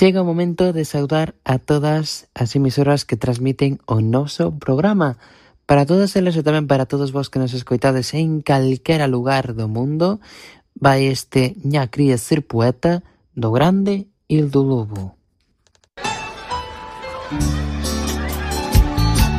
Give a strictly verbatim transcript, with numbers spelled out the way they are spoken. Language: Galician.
Chega o momento de saudar a todas as emisoras que transmiten o noso programa. Para todas elas e tamén para todos vos que nos escoitades en calquera lugar do mundo, vai este Ña cría ser poeta do grande Ildo Lobo.